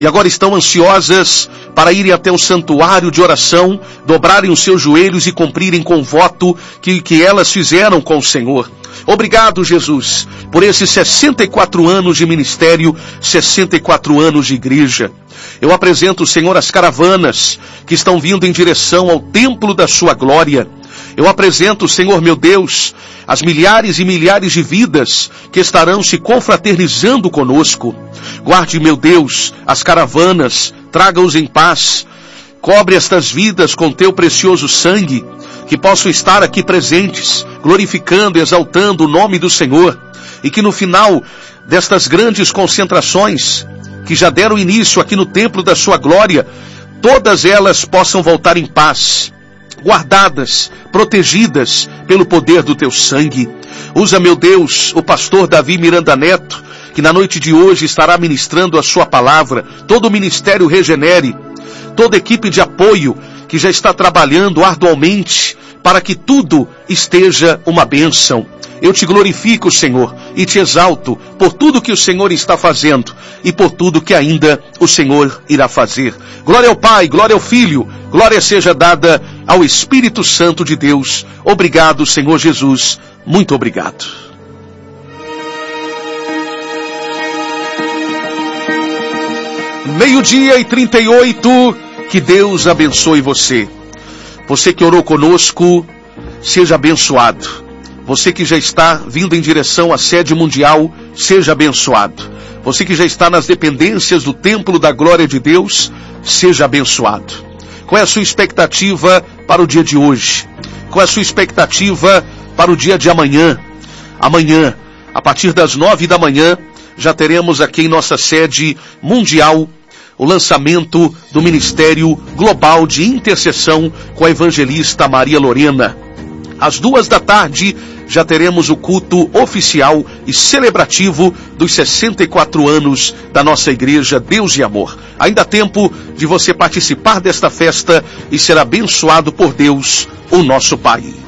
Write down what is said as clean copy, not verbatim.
e agora estão ansiosas para irem até o santuário de oração, dobrarem os seus joelhos e cumprirem com o voto que elas fizeram com o Senhor. Obrigado, Jesus, por esses 64 anos de ministério, 64 anos de igreja. Eu apresento, Senhor, as caravanas que estão vindo em direção ao templo da sua glória. Eu apresento, Senhor meu Deus, as milhares e milhares de vidas que estarão se confraternizando conosco. Guarde, meu Deus, as caravanas, traga-os em paz. Cobre estas vidas com teu precioso sangue, que possam estar aqui presentes, glorificando, exaltando o nome do Senhor, e que no final destas grandes concentrações, que já deram início aqui no templo da sua glória, todas elas possam voltar em paz, guardadas, protegidas pelo poder do teu sangue. Usa, meu Deus, o pastor Davi Miranda Neto, que na noite de hoje estará ministrando a sua palavra, todo o ministério Regenere, toda a equipe de apoio que já está trabalhando arduamente para que tudo esteja uma bênção. Eu te glorifico, Senhor, e te exalto por tudo que o Senhor está fazendo e por tudo que ainda o Senhor irá fazer. Glória ao Pai, glória ao Filho, glória seja dada ao Espírito Santo de Deus. Obrigado, Senhor Jesus, muito obrigado. Meio-dia e 38, que Deus abençoe você. Você que orou conosco, seja abençoado. Você que já está vindo em direção à sede mundial, seja abençoado. Você que já está nas dependências do templo da glória de Deus, seja abençoado. Qual é a sua expectativa para o dia de hoje? Qual é a sua expectativa para o dia de amanhã? Amanhã, a partir das 9 da manhã, já teremos aqui em nossa sede mundial o lançamento do Ministério Global de Intercessão com a evangelista Maria Lorena. Às 2 da tarde, já teremos o culto oficial e celebrativo dos 64 anos da nossa igreja Deus e Amor. Ainda há tempo de você participar desta festa e ser abençoado por Deus, o nosso Pai.